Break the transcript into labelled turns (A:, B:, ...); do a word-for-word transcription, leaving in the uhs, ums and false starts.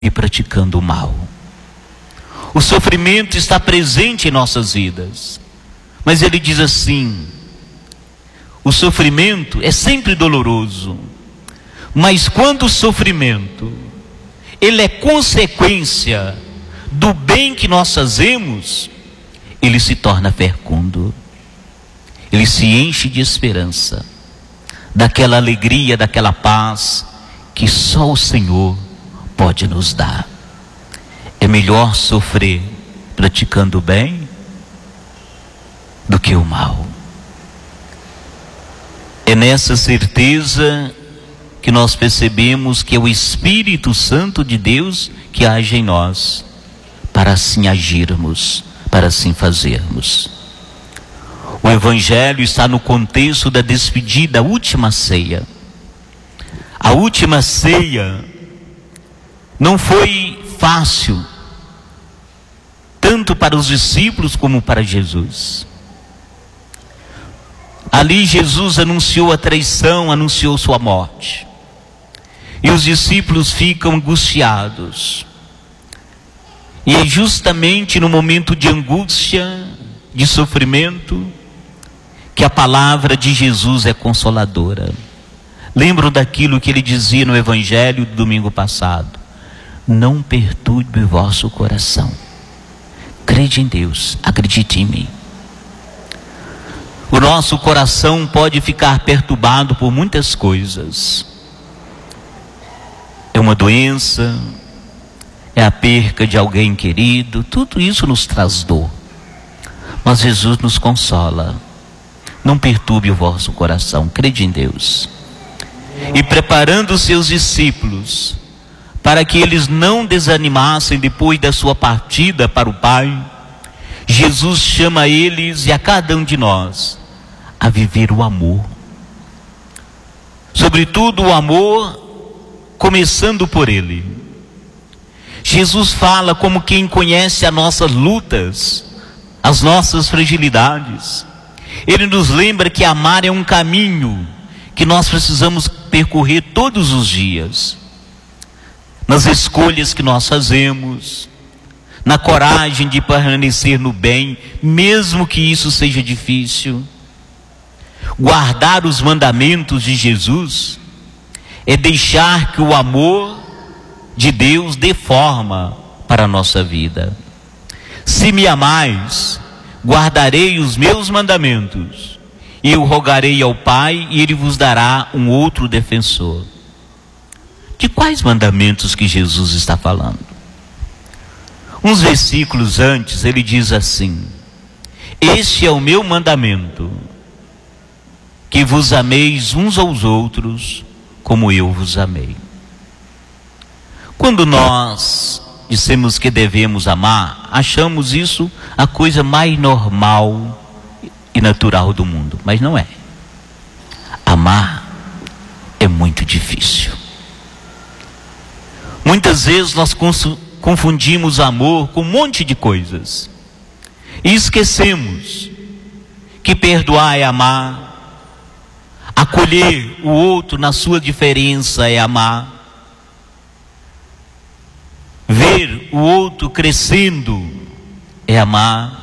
A: e praticando o mal. O sofrimento está presente em nossas vidas, mas ele diz assim: o sofrimento é sempre doloroso, mas quando o sofrimento ele é consequência do bem que nós fazemos, ele se torna fecundo, ele se enche de esperança, daquela alegria, daquela paz que só o Senhor pode nos dar. É melhor sofrer praticando o bem do que o mal. É nessa certeza que nós percebemos que é o Espírito Santo de Deus que age em nós, para assim agirmos, para assim fazermos. O Evangelho está no contexto da despedida, a última ceia. A última ceia não foi fácil, tanto para os discípulos como para Jesus. Ali Jesus anunciou a traição, anunciou sua morte. E os discípulos ficam angustiados. E é justamente no momento de angústia, de sofrimento, que a palavra de Jesus é consoladora. Lembro daquilo que ele dizia no Evangelho do domingo passado: não perturbe o vosso coração. Crede em Deus, acredite em mim. O nosso coração pode ficar perturbado por muitas coisas. É uma doença, é a perca de alguém querido, tudo isso nos traz dor. Mas Jesus nos consola: não perturbe o vosso coração, crede em Deus. E preparando os seus discípulos para que eles não desanimassem depois da sua partida para o Pai, Jesus chama eles e a cada um de nós a viver o amor. Sobretudo o amor, começando por Ele. Jesus fala como quem conhece as nossas lutas, as nossas fragilidades. Ele nos lembra que amar é um caminho que nós precisamos percorrer todos os dias. Nas escolhas que nós fazemos, na coragem de permanecer no bem, mesmo que isso seja difícil. Guardar os mandamentos de Jesus é deixar que o amor de Deus dê forma para a nossa vida. Se me amais, guardarei os meus mandamentos, e eu rogarei ao Pai, e Ele vos dará um outro defensor. De quais mandamentos que Jesus está falando? Uns versículos antes, ele diz assim: este é o meu mandamento, que vos ameis uns aos outros, como eu vos amei. Quando nós dissemos que devemos amar, achamos isso a coisa mais normal e natural do mundo, mas não é. Amar é muito difícil. Muitas vezes nós confundimos amor com um monte de coisas e esquecemos que perdoar é amar, acolher o outro na sua diferença é amar, ver o outro crescendo é amar,